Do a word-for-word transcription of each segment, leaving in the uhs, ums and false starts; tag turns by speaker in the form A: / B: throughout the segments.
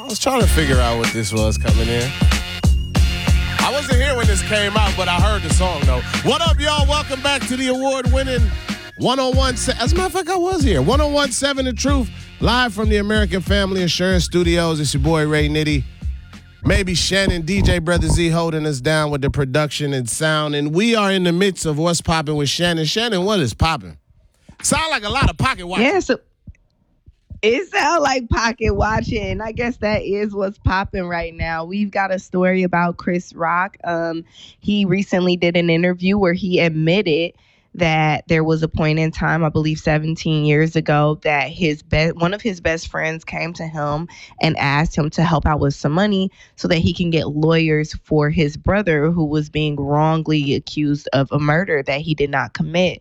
A: was trying to figure out what this was coming in. I wasn't here when this came out, but I heard the song, though. What up, y'all? Welcome back to the award-winning one oh one. As a matter of fact, I was here. one oh one point seven The Truth, live from the American Family Insurance Studios. It's your boy, Ray Nitty. Maybe Shannon, D J Brother Z holding us down with the production and sound. And we are in the midst of what's popping with Shannon. Shannon, what is popping? Sound like a lot of pocket watching.
B: Yeah, so it sounds like pocket watching. I guess that is what's popping right now. We've got a story about Chris Rock. Um, he recently did an interview where he admitted that there was a point in time, I believe seventeen years ago, that his be- one of his best friends came to him and asked him to help out with some money so that he can get lawyers for his brother who was being wrongly accused of a murder that he did not commit.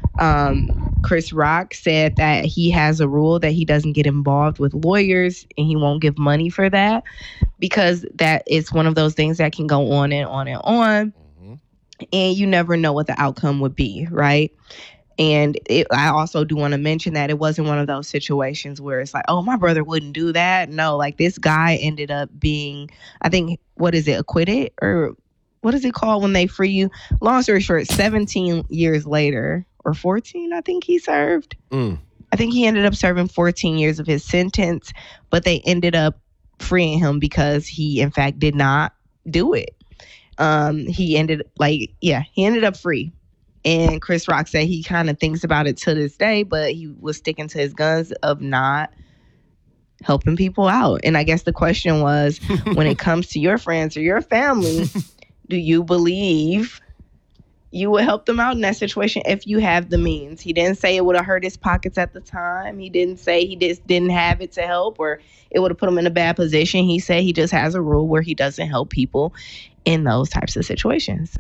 B: Um, Chris Rock said that he has a rule that he doesn't get involved with lawyers and he won't give money for that because that is one of those things that can go on and on and on. And you never know what the outcome would be, right? And it, I also do want to mention that it wasn't one of those situations where it's like, oh, my brother wouldn't do that. No, like this guy ended up being, I think, what is it, acquitted? Or what is it called when they free you? Long story short, seventeen years later, or fourteen, I think he served. Mm. I think he ended up serving fourteen years of his sentence, but they ended up freeing him because he, in fact, did not do it. Um, he ended like, yeah, he ended up free. And Chris Rock said he kind of thinks about it to this day, but he was sticking to his guns of not helping people out. And I guess the question was, when it comes to your friends or your family, do you believe you would help them out in that situation if you have the means? He didn't say it would have hurt his pockets at the time. He didn't say he just didn't have it to help or it would have put him in a bad position. He said he just has a rule where he doesn't help people in those types of situations.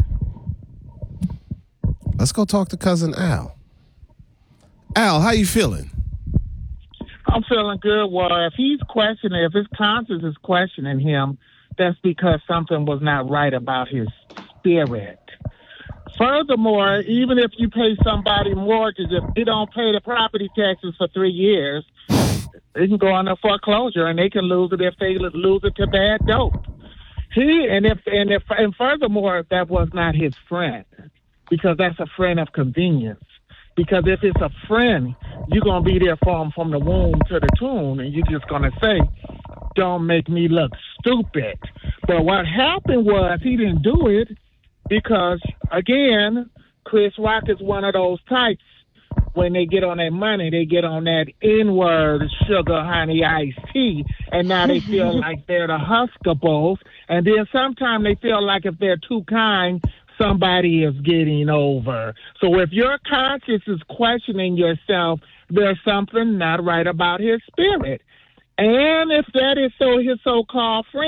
A: Let's go talk to cousin Al. Al, how you feeling?
C: I'm feeling good. Well, if he's questioning, if his conscience is questioning him, that's because something was not right about his spirit. Furthermore, even if you pay somebody mortgage, if they don't pay the property taxes for three years, they can go under foreclosure and they can lose it if they lose it to bad dope. He and if and if and furthermore, that was not his friend, because that's a friend of convenience. Because if it's a friend, you're gonna be there for him from the womb to the tomb, and you're just gonna say, "Don't make me look stupid." But what happened was he didn't do it because, again, Chris Rock is one of those types. When they get on that money, they get on that N-word, sugar, honey, iced tea, and now they feel like they're the Huxtables. And then sometimes they feel like if they're too kind, somebody is getting over. So if your conscience is questioning yourself, there's something not right about his spirit. And if that is so, his so-called friend